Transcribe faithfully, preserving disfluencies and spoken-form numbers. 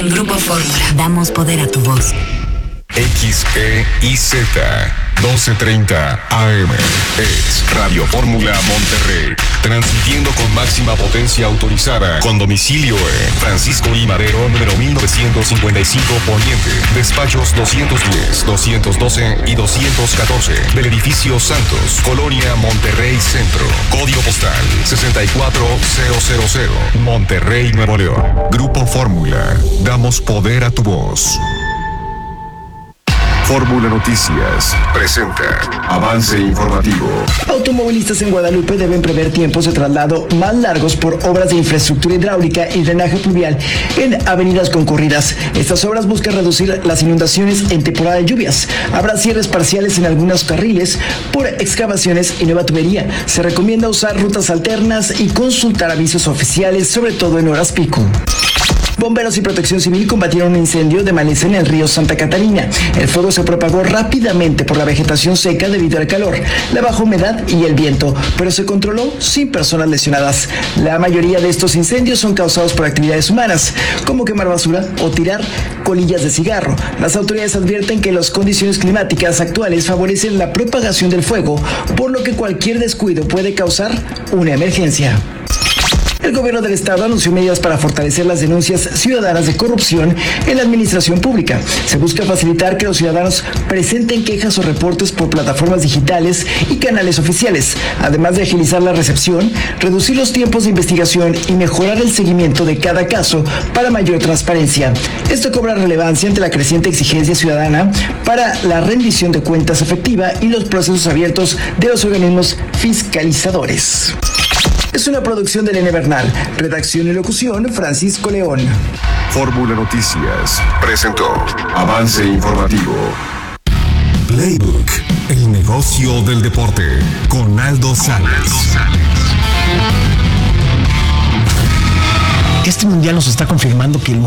Grupo Fórmula. Damos poder a tu voz. X E I Z doce treinta A M es Radio Fórmula Monterrey, transmitiendo con máxima potencia autorizada, con domicilio en Francisco I. Madero, número mil novecientos cincuenta y cinco Poniente, despachos doscientos diez, doscientos doce y doscientos catorce, del edificio Santos, Colonia Monterrey Centro, código postal sesenta y cuatro mil, Monterrey, Nuevo León. Grupo Fórmula, damos poder a tu voz. Fórmula Noticias presenta avance informativo. Automovilistas en Guadalupe deben prever tiempos de traslado más largos por obras de infraestructura hidráulica y drenaje pluvial en avenidas concurridas. Estas obras buscan reducir las inundaciones en temporada de lluvias. Habrá cierres parciales en algunos carriles por excavaciones y nueva tubería. Se recomienda usar rutas alternas y consultar avisos oficiales, sobre todo en horas pico. Bomberos y Protección Civil combatieron un incendio de maleza en el río Santa Catarina. El fuego se propagó rápidamente por la vegetación seca debido al calor, la baja humedad y el viento, pero se controló sin personas lesionadas. La mayoría de estos incendios son causados por actividades humanas, como quemar basura o tirar colillas de cigarro. Las autoridades advierten que las condiciones climáticas actuales favorecen la propagación del fuego, por lo que cualquier descuido puede causar una emergencia. El gobierno del estado anunció medidas para fortalecer las denuncias ciudadanas de corrupción en la administración pública. Se busca facilitar que los ciudadanos presenten quejas o reportes por plataformas digitales y canales oficiales, además de agilizar la recepción, reducir los tiempos de investigación y mejorar el seguimiento de cada caso para mayor transparencia. Esto cobra relevancia ante la creciente exigencia ciudadana para la rendición de cuentas efectiva y los procesos abiertos de los organismos fiscalizadores. Es una producción de Elena Bernal. Redacción y locución, Francisco León. Fórmula Noticias presentó avance informativo. Playbook, el negocio del deporte, con Aldo Salas. Este mundial nos está confirmando que el